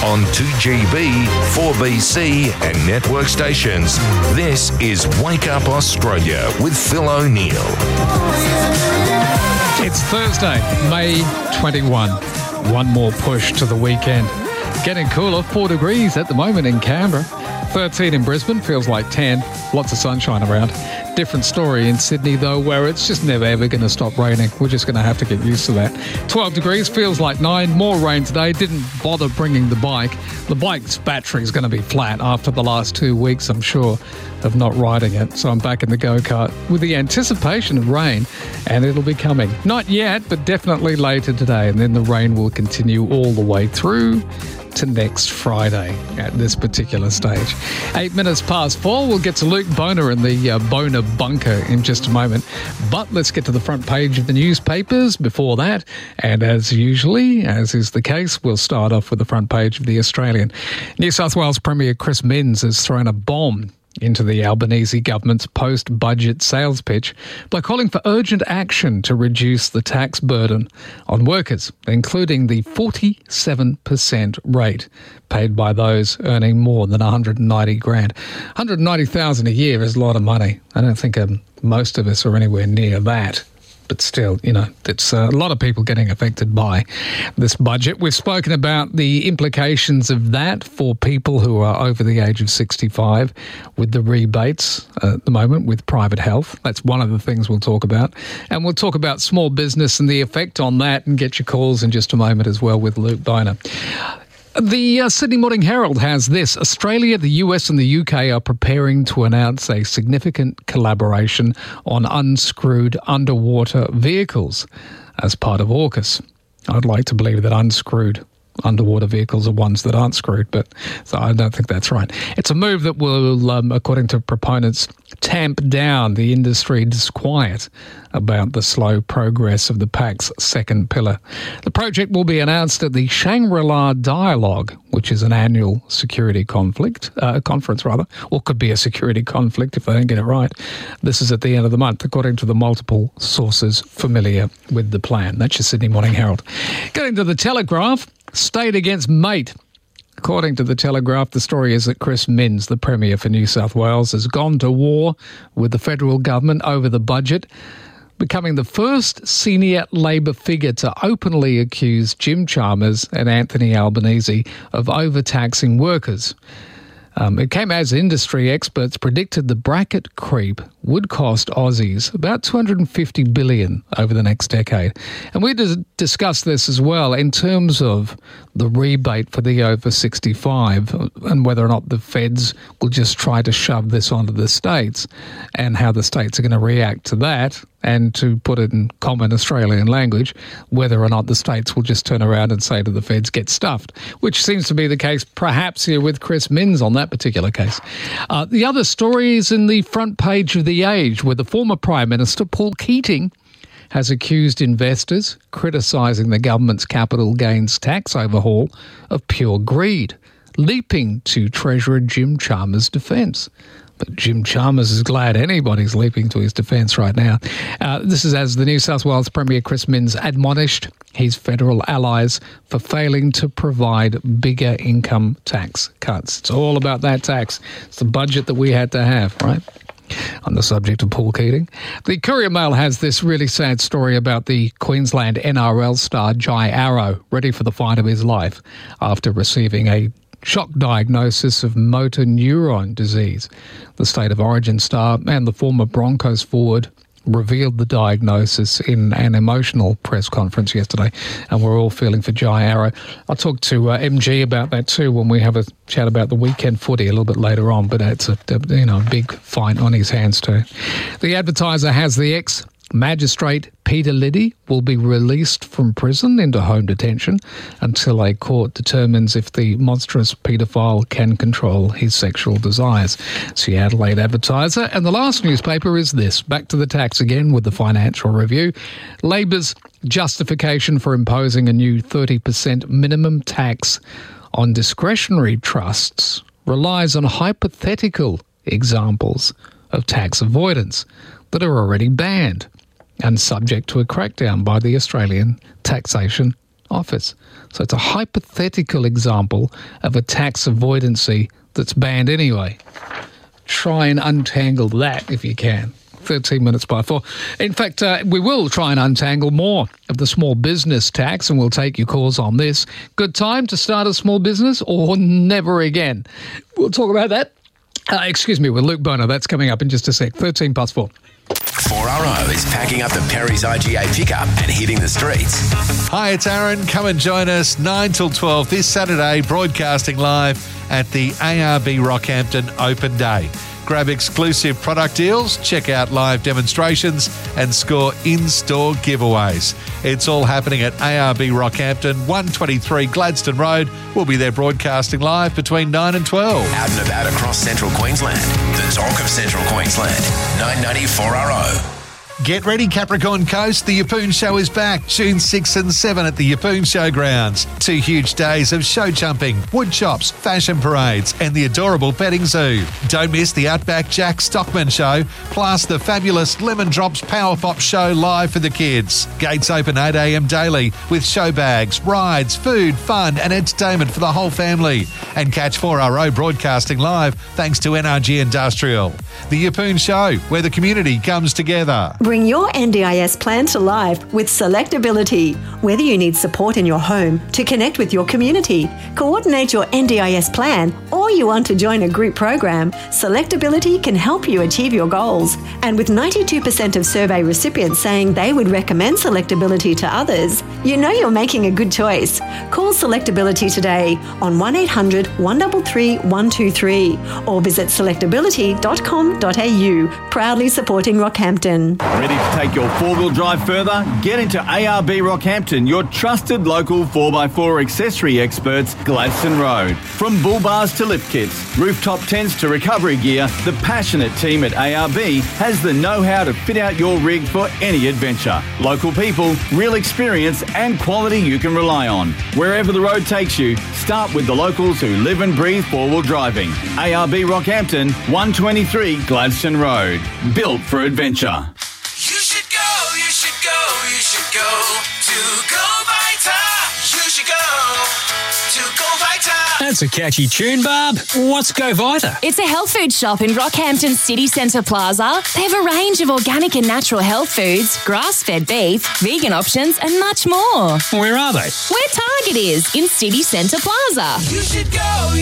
on 2GB, 4BC and network stations. This is Wake Up Australia with Phil O'Neill. It's Thursday, May 21. One more push to the weekend. Getting cooler, 4 degrees at the moment in Canberra. 13 in Brisbane, feels like 10. Lots of sunshine around. Different story in Sydney, though, where it's just never, ever going to stop raining. We're just going to have to get used to that. 12 degrees, feels like 9. More rain today. Didn't bother bringing the bike. The bike's battery is going to be flat after the last 2 weeks, I'm sure, of not riding it. So I'm back in the go-kart with the anticipation of rain, and it'll be coming. Not yet, but definitely later today. And then the rain will continue all the way through to next Friday at this particular stage. 8 minutes past 4. We'll get to Luke Boner in the Boner Bunker in just a moment. But let's get to the front page of the newspapers before that. And as usually, as is the case, we'll start off with the front page of the Australian. New South Wales Premier Chris Minns has thrown a bomb into the Albanese government's post-budget sales pitch by calling for urgent action to reduce the tax burden on workers, including the 47% rate paid by those earning more than $190,000. $190,000 a year is a lot of money. I don't think most of us are anywhere near that. But still, it's a lot of people getting affected by this budget. We've spoken about the implications of that for people who are over the age of 65 with the rebates at the moment with private health. That's one of the things we'll talk about. And we'll talk about small business and the effect on that and get your calls in just a moment as well with Luke Boner. The Sydney Morning Herald has this. Australia, the US and the UK are preparing to announce a significant collaboration on unscrewed underwater vehicles as part of AUKUS. I'd like to believe that unscrewed underwater vehicles are ones that aren't screwed, but so I don't think that's right. It's a move that will, according to proponents, tamp down the industry disquiet about the slow progress of the Pact's second pillar. The project will be announced at the Shangri-La Dialogue, which is an annual security conference, or could be a security conflict if they don't get it right. This is at the end of the month, according to the multiple sources familiar with the plan. That's your Sydney Morning Herald. Getting to the Telegraph, State against mate. According to the Telegraph, the story is that Chris Minns, the Premier for New South Wales, has gone to war with the federal government over the budget, becoming the first senior Labor figure to openly accuse Jim Chalmers and Anthony Albanese of overtaxing workers. It came as industry experts predicted the bracket creep would cost Aussies about $250 billion over the next decade. And we discussed this as well in terms of the rebate for the over 65 and whether or not the feds will just try to shove this onto the states and how the states are going to react to that. And to put it in common Australian language, whether or not the states will just turn around and say to the feds, get stuffed, which seems to be the case perhaps here with Chris Minns on that particular case. The other story is in the front page of The Age, where the former Prime Minister, Paul Keating, has accused investors criticising the government's capital gains tax overhaul of pure greed, leaping to Treasurer Jim Chalmers' defence. But Jim Chalmers is glad anybody's leaping to his defence right now. This is as the New South Wales Premier Chris Minns admonished his federal allies for failing to provide bigger income tax cuts. It's all about that tax. It's the budget that we had to have, right? On the subject of Paul Keating. The Courier Mail has this really sad story about the Queensland NRL star Jai Arrow, ready for the fight of his life after receiving a shock diagnosis of motor neuron disease. The State of Origin star and the former Broncos forward revealed the diagnosis in an emotional press conference yesterday, and we're all feeling for Jai Arrow. I'll talk to MG about that too when we have a chat about the weekend footy a little bit later on, but it's a big fight on his hands too. The Advertiser has the ex-magistrate Peter Liddy will be released from prison into home detention until a court determines if the monstrous paedophile can control his sexual desires. It's the Adelaide Advertiser. And the last newspaper is this. Back to the tax again with the Financial Review. Labor's justification for imposing a new 30% minimum tax on discretionary trusts relies on hypothetical examples of tax avoidance that are already banned and subject to a crackdown by the Australian Taxation office. So it's a hypothetical example of a tax avoidancy that's banned anyway. Try and untangle that if you can. 13 minutes by 4. In fact, we will try and untangle more of the small business tax, and we'll take your calls on this. Good time to start a small business or never again? We'll talk about that. With Luke Bono. That's coming up in just a sec. 13 past 4. 4RO is packing up the Perry's IGA pickup and hitting the streets. Hi, it's Aaron. Come and join us 9 till 12 this Saturday, broadcasting live at the ARB Rockhampton Open Day. Grab exclusive product deals, check out live demonstrations and score in-store giveaways. It's all happening at ARB Rockhampton, 123 Gladstone Road. We'll be there broadcasting live between 9 and 12. Out and about across Central Queensland. The talk of Central Queensland. 990 4RO. Get ready, Capricorn Coast. The Yeppoon Show is back June 6 and 7 at the Yeppoon Showgrounds. 2 huge days of show jumping, wood chops, fashion parades and the adorable petting zoo. Don't miss the Outback Jack Stockman Show, plus the fabulous Lemon Drops Power Pop Show live for the kids. Gates open 8 a.m. daily with show bags, rides, food, fun and entertainment for the whole family. And catch 4RO broadcasting live thanks to NRG Industrial. The Yeppoon Show, where the community comes together. Bring your NDIS plan to life with Selectability. Whether you need support in your home to connect with your community, coordinate your NDIS plan, or you want to join a group program, Selectability can help you achieve your goals. And with 92% of survey recipients saying they would recommend Selectability to others, you know you're making a good choice. Call Selectability today on 1800 133 123 or visit selectability.com.au. Proudly supporting Rockhampton. Ready to take your four-wheel drive further? Get into ARB Rockhampton, your trusted local 4x4 accessory experts, Gladstone Road. From bull bars to lift kits, rooftop tents to recovery gear, the passionate team at ARB has the know-how to fit out your rig for any adventure. Local people, real experience and quality you can rely on. Wherever the road takes you, start with the locals who live and breathe four-wheel driving. ARB Rockhampton, 123 Gladstone Road. Built for adventure. You should go to Go Vita. You should go to Go Vita. That's a catchy tune, Barb. What's Go Vita? It's a health food shop in Rockhampton City Centre Plaza. They have a range of organic and natural health foods, grass-fed beef, vegan options and much more. Where are they? Where Target is, in City Centre Plaza. You should go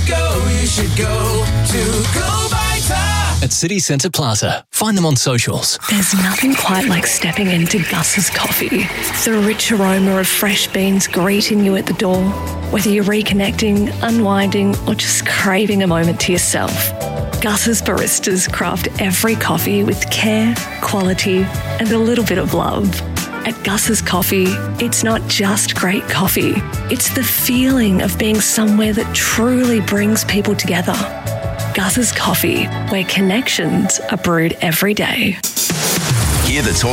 to Go Vita. At City Centre Plaza. Find them on socials. There's nothing quite like stepping into Gus's Coffee. The rich aroma of fresh beans greeting you at the door. Whether you're reconnecting, unwinding, or just craving a moment to yourself, Gus's baristas craft every coffee with care, quality, and a little bit of love. At Gus's Coffee, it's not just great coffee. It's the feeling of being somewhere that truly brings people together. Gus's Coffee, where connections are brewed every day. Hear the talk